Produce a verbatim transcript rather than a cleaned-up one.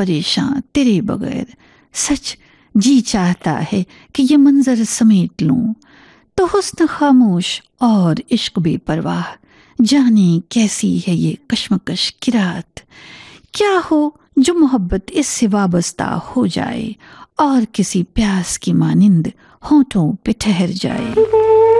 परेशान तेरे बगैर। सच जी चाहता है कि ये मंजर समेट लूं, तो हुस्न खामोश और इश्क बेपरवाह। जाने कैसी है ये कश्मकश की रात, क्या हो जो मोहब्बत इससे वाबस्ता हो जाए और किसी प्यास की मानिंद होठों पे ठहर जाए।